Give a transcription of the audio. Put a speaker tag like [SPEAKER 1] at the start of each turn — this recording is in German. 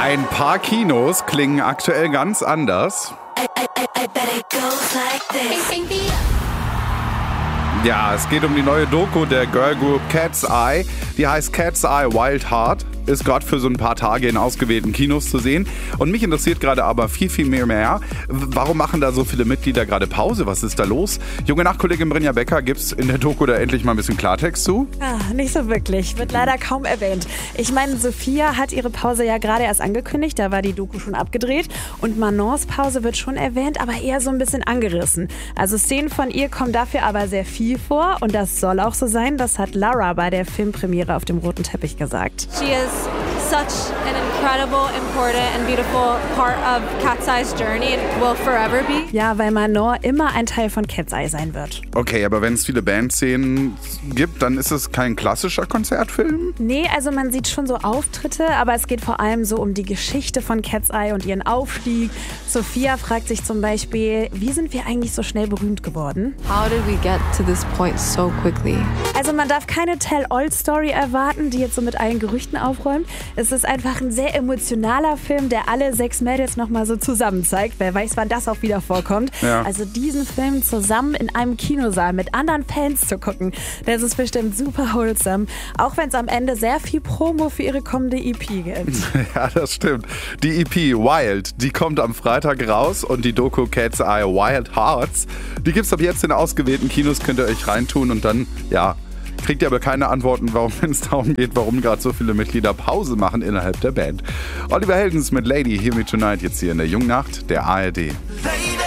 [SPEAKER 1] Ein paar Kinos klingen aktuell ganz anders. Ja, es geht um die neue Doku der Girl Group Cat's Eye. Die heißt Cat's Eye Wild Heart. Ist gerade für so ein paar Tage in ausgewählten Kinos zu sehen. Und mich interessiert gerade aber viel mehr. Warum machen da so viele Mitglieder gerade Pause? Was ist da los? Junge Nachtkollegin Brinja Becker, gibt's in der Doku da endlich mal ein bisschen Klartext zu?
[SPEAKER 2] Nicht so wirklich. Wird leider kaum erwähnt. Ich meine, Sophia hat ihre Pause ja gerade erst angekündigt. Da war die Doku schon abgedreht. Und Manons Pause wird schon erwähnt, aber eher so ein bisschen angerissen. Also Szenen von ihr kommen dafür aber sehr viel vor. Und das soll auch so sein. Das hat Lara bei der Filmpremiere auf dem roten Teppich gesagt.
[SPEAKER 3] She is such an incredible, important and beautiful part of Cat's Eye's journey and will forever be.
[SPEAKER 2] Ja, weil Manon immer ein Teil von Cat's Eye sein wird.
[SPEAKER 1] Okay, aber wenn es viele Bandszenen gibt, dann ist es kein klassischer Konzertfilm?
[SPEAKER 2] Nee, also man sieht schon so Auftritte, aber es geht vor allem so um die Geschichte von Cat's Eye und ihren Aufstieg. Sophia fragt sich zum Beispiel, wie sind wir eigentlich so schnell berühmt geworden?
[SPEAKER 3] How did we get to this point so quickly?
[SPEAKER 2] Also man darf keine Tell-All-Story erwarten, die jetzt so mit allen Gerüchten aufräumt. Es ist einfach ein sehr emotionaler Film, der alle 6 Mädels nochmal so zusammen zeigt. Wer weiß, wann das auch wieder vorkommt. Ja. Also diesen Film zusammen in einem Kinosaal mit anderen Fans zu gucken, das ist bestimmt super wholesome. Auch wenn es am Ende sehr viel Promo für ihre kommende EP gibt.
[SPEAKER 1] Ja, das stimmt. Die EP Wild, die kommt am Freitag raus und die Doku Cat's Eye Wild Hearts, die gibt's ab jetzt in ausgewählten Kinos, könnt ihr euch reintun und dann, ja, kriegt ihr aber keine Antworten, wenn es darum geht, warum gerade so viele Mitglieder Pause machen innerhalb der Band. Oliver Heldens mit Lady Hear Me Tonight jetzt hier in der Jungnacht der ARD.